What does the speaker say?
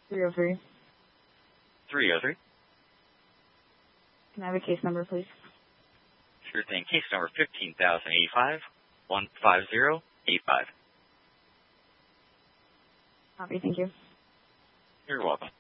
303. 303. Can I have a case number, please? Sure thing. Case number 15,085, 15085. Copy, thank you. You're welcome.